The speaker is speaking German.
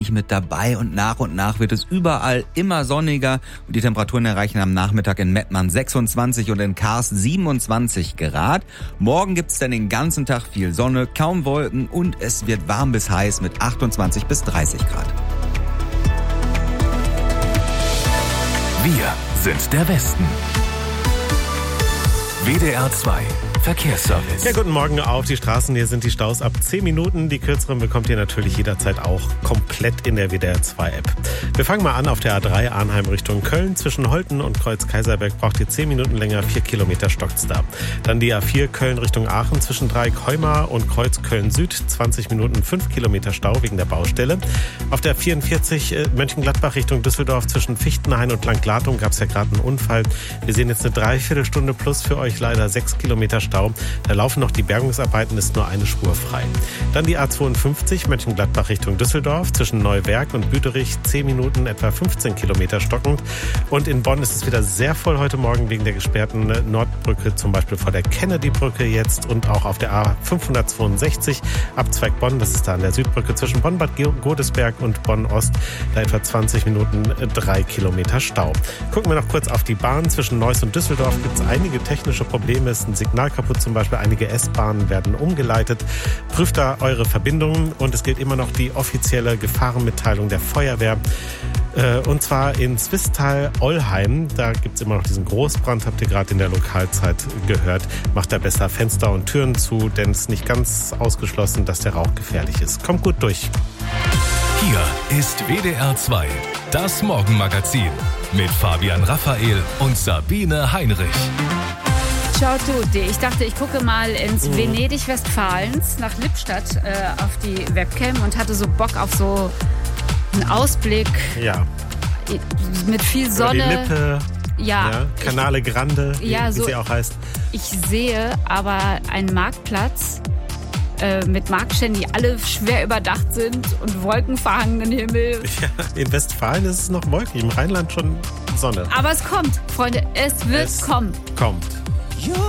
mit dabei und nach wird es überall immer sonniger und die Temperaturen erreichen am Nachmittag in Mettmann 26 und in Kars 27 Grad. Morgen gibt's dann den ganzen Tag viel Sonne, kaum Wolken und es wird warm bis heiß mit 28 bis 30 Grad. Wir sind der Westen. WDR 2 Verkehrsservice. Ja, guten Morgen auf die Straßen. Hier sind die Staus ab 10 Minuten. Die kürzeren bekommt ihr natürlich jederzeit auch komplett in der WDR 2 App. Wir fangen mal an auf der A3 Arnheim Richtung Köln. Zwischen Holten und Kreuz Kaiserberg braucht ihr 10 Minuten länger, 4 Kilometer stockt's da. Dann die A4 Köln Richtung Aachen zwischen Dreieck-Heumar und Kreuz Köln Süd. 20 Minuten, 5 Kilometer Stau wegen der Baustelle. Auf der 44 Mönchengladbach Richtung Düsseldorf zwischen Fichtenhain und Langladung gab's ja gerade einen Unfall. Wir sehen jetzt eine Dreiviertelstunde plus für euch leider 6 Kilometer Stau. Da laufen noch die Bergungsarbeiten, ist nur eine Spur frei. Dann die A52 Mönchengladbach Richtung Düsseldorf zwischen Neuwerk und Büderich 10 Minuten, etwa 15 Kilometer stockend. Und in Bonn ist es wieder sehr voll heute Morgen wegen der gesperrten Nordbrücke, zum Beispiel vor der Kennedy-Brücke jetzt und auch auf der A562 Abzweig Bonn, das ist da an der Südbrücke zwischen Bonn-Bad Godesberg und Bonn-Ost, da etwa 20 Minuten, 3 Kilometer Stau. Gucken wir noch kurz auf die Bahn. Zwischen Neuss und Düsseldorf gibt es einige technische Probleme, ist ein Signal kaputt, zum Beispiel einige S-Bahnen werden umgeleitet. Prüft da eure Verbindungen und es gilt immer noch die offizielle Gefahrenmitteilung der Feuerwehr. Und zwar in Swisttal-Ollheim, da gibt es immer noch diesen Großbrand, habt ihr gerade in der Lokalzeit gehört. Macht da besser Fenster und Türen zu, denn es ist nicht ganz ausgeschlossen, dass der Rauch gefährlich ist. Kommt gut durch. Hier ist WDR 2, das Morgenmagazin mit Fabian Raphael und Sabine Heinrich. Ciao tutti. Ich dachte, ich gucke mal ins Venedig Westfalens nach Lippstadt auf die Webcam und hatte so Bock auf so einen Ausblick. Ja. Mit viel Sonne. Über die Lippe. Ja. Canale Grande, wie so, sie auch heißt. Ich sehe aber einen Marktplatz mit Marktständen, die alle schwer überdacht sind und wolkenverhangenen Himmel. Ja, in Westfalen ist es noch wolkig, im Rheinland schon Sonne. Aber es kommt, Freunde, es wird kommen. Kommt.